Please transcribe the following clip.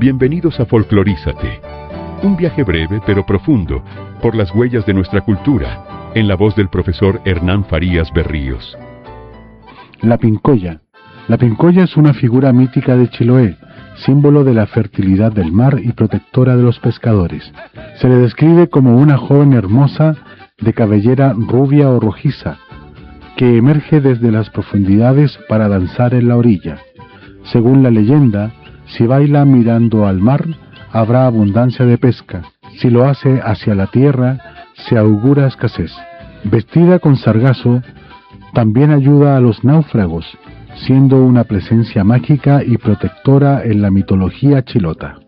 Bienvenidos a Folclorízate, un viaje breve pero profundo por las huellas de nuestra cultura, en la voz del profesor Hernán Farías Berríos. La pincoya. La pincoya es una figura mítica de Chiloé, símbolo de la fertilidad del mar y protectora de los pescadores. Se le describe como una joven hermosa de cabellera rubia o rojiza, que emerge desde las profundidades para danzar en la orilla. Según la leyenda, si baila mirando al mar, habrá abundancia de pesca. Si lo hace hacia la tierra, se augura escasez. Vestida con sargazo, también ayuda a los náufragos, siendo una presencia mágica y protectora en la mitología chilota.